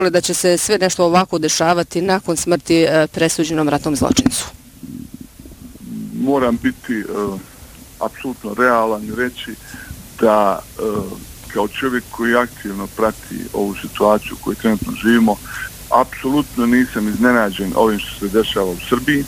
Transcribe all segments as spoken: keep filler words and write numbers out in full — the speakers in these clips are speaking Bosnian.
da će se sve nešto ovako dešavati nakon smrti presuđenom ratnom zločincu? Moram biti uh, apsolutno realan i reći da uh, kao čovjek koji aktivno prati ovu situaciju koju trenutno živimo, apsolutno nisam iznenađen ovim što se dešava u Srbiji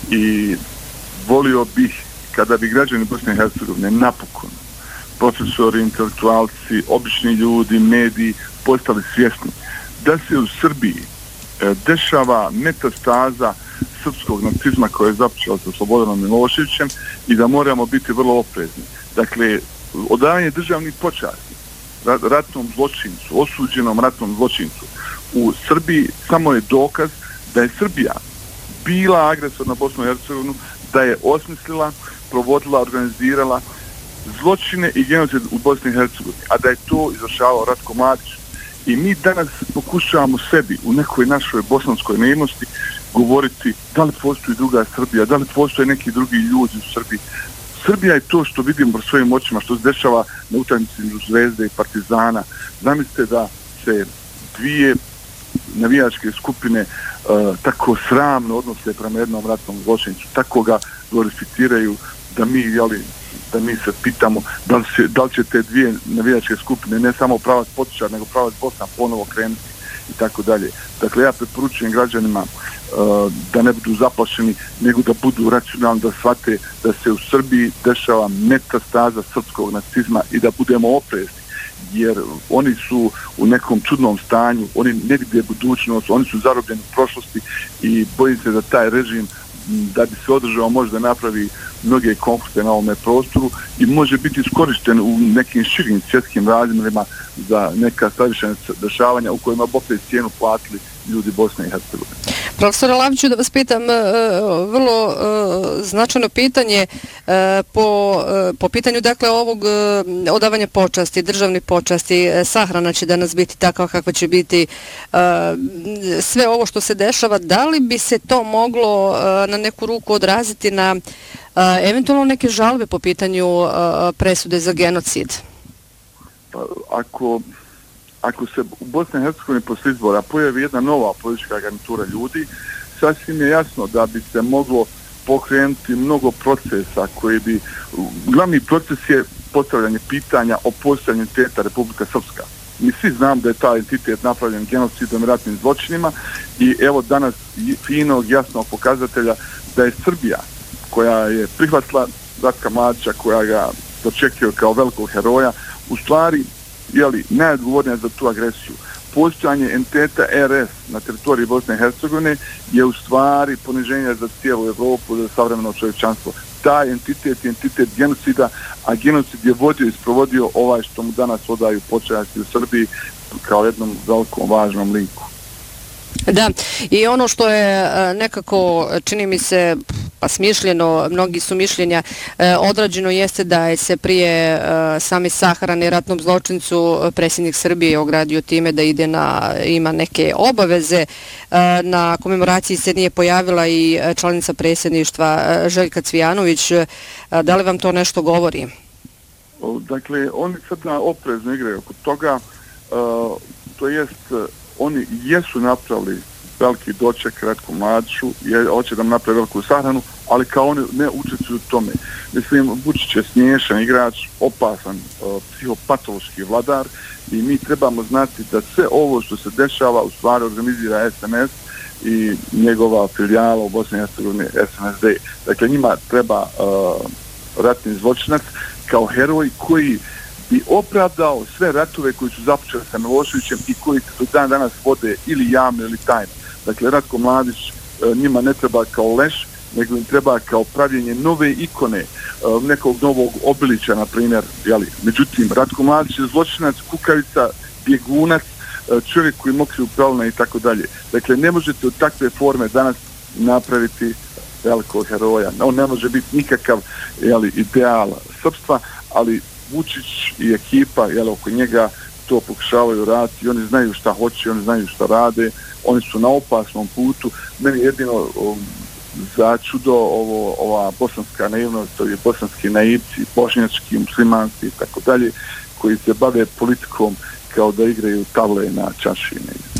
i volio bih kada bi građani Bosne i Hercegovine napokon, profesori, intelektualci, obični ljudi, mediji postali svjesni da se u Srbiji e, dešava metastaza srpskog nacizma koja je započela sa Slobodanom Miloševićem i da moramo biti vrlo oprezni. Dakle, odavanje državnih počasti ratnom zločincu, osuđenom ratnom zločincu u Srbiji samo je dokaz da je Srbija bila agresor na Bosnu i Hercegovinu, da je osmislila, provodila, organizirala zločine i genocid u Bosni i Hercegovini, a da je to izvršavao Ratko Mladić. I mi danas pokušavamo sebi u nekoj našoj bosanskoj naivnosti govoriti da li postoji druga Srbija, da li postoje neki drugi ljudi u Srbiji. Srbija je to što vidimo svojim očima, što se dešava na utakmici između Zvezde i Partizana. Zamislite da se dvije navijačke skupine uh, tako sramno odnose prema jednom ratnom zločincu, tako ga glorificiraju da mi, jeli, da mi se pitamo da li, se, da li će te dvije navijačke skupine, ne samo pravac Potičar, nego pravac Bosna ponovo krenuti i tako dalje. Dakle, ja preporučujem građanima uh, da ne budu zaplašeni, nego da budu racionalni, da shvate da se u Srbiji dešava metastaza srpskog nacizma i da budemo oprezni, jer oni su u nekom čudnom stanju, oni ne vide budućnost, oni su zarobljeni u prošlosti i bojim se da taj režim, da bi se održao, možda napravi mnoge konflikte na ovome prostoru i može biti iskorišten u nekim širim svjetskim razmjerima za neka stravična dešavanja u kojima Bog je cijenu platili ljudi Bosne i Hercegovine. Profesore Laviću, da vas pitam vrlo značajno pitanje po, po pitanju dakle ovog odavanja počasti, državne počasti, sahrana će danas biti takva kakva će biti, sve ovo što se dešava, da li bi se to moglo na neku ruku odraziti na eventualno neke žalbe po pitanju presude za genocid? Pa, ako Ako se u Bosni i Hercegovini posle izbora pojavi jedna nova politička garnitura ljudi, sasvim je jasno da bi se moglo pokrenuti mnogo procesa koji bi... Glavni proces je postavljanje pitanja o postojanju entiteta Republika Srpska. Mi svi znam da je taj entitet napravljen genocidom i ratnim zločinima i evo danas finog, jasnog pokazatelja da je Srbija, koja je prihvatila Ratka Mladića, koja ga dočekio kao velikog heroja, u stvari jeli, najodgovornija za tu agresiju. Postojanje entiteta R S na teritoriji Bosne i Hercegovine je u stvari poniženje za cijelu Evropu, za savremeno čovječanstvo. Taj entitet je entitet genocida, a genocid je vodio i sprovodio ovaj što mu danas odaju počasti u Srbiji kao jednom velikom važnom liku. Da, i ono što je nekako, čini mi se, pa smišljeno, mnogi su mišljenja odrađeno jeste da je se prije same sahrane ratnom zločincu predsjednik Srbije ogradio time da ide na, ima neke obaveze. Na komemoraciji se nije pojavila i članica predsjedništva Željka Cvijanović. Da li vam to nešto govori? Dakle, oni sada oprezno igraju oko toga, to jest oni jesu napravili veliki doček Ratku Mladiću, je, hoće da napravi veliku sahranu, ali kao oni ne učestvuju u tome. Mislim, Vučić je smiješan igrač, opasan, uh, psihopatološki vladar i mi trebamo znati da sve ovo što se dešava u stvari organizira S M S i njegova filijala u Bosni i Hercegovini S M S D. Dakle, njima treba uh, ratni zločinac kao heroj koji bi opravdao sve ratove koji su započeli sa Miloševićem i koji se do dan danas vode ili javno ili tajno. Dakle, Ratko Mladić njima ne treba kao leš, nego im treba kao pravljenje nove ikone, nekog novog obilića, na primjer. Jeli? Međutim, Ratko Mladić je zločinac, kukavica, bjegunac, čovjek koji mokri u pravilne i tako dalje. Dakle, ne možete od takve forme danas napraviti velikog heroja. On ne može biti nikakav jeli, ideal srpstva, ali Vučić i ekipa jel, oko njega to pokušavaju raditi i oni znaju šta hoće, oni znaju šta rade, oni su na opasnom putu. Meni jedino um, za čudo ovo, ova bosanska naivnost, ovi bosanski naivci, bošnjački, muslimanski i tako dalje, koji se bave politikom kao da igraju tavle na čaši.